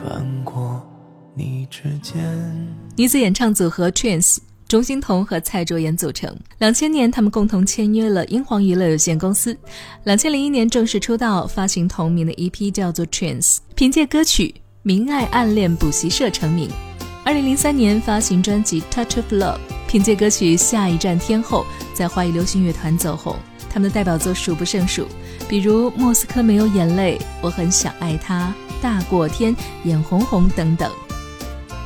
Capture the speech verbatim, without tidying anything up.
穿过你之间。 女子演唱组合 Twins， 钟欣桐和蔡卓妍组成。两千年他们共同签约了英皇娱乐有限公司。两千零一年正式出道，发行同名的 E P 叫做 Twins， 凭借歌曲《明爱暗恋补习社》成名。二零零三年发行专辑 Touch of Love， 凭借歌曲《下一站天后》在华语流行乐团走红。他们的代表作数不胜数，比如《莫斯科没有眼泪》、我很想爱他、大过天、眼红红等等。